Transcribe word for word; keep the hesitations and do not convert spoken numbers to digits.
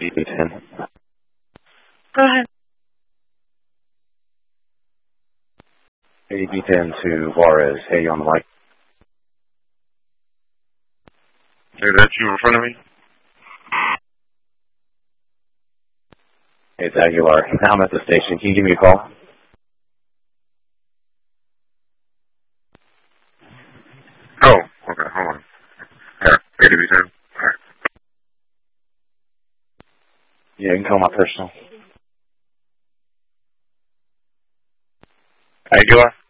D B ten. Go ahead. A D B ten to Juarez. Hey, you on the mic? Is that you in front of me? Hey, it's Aguilar. I'm at the station. Can you give me a call? Oh, okay, hold on. Yeah, A D B ten. All right. Yeah, you can call my personal. Aguilar?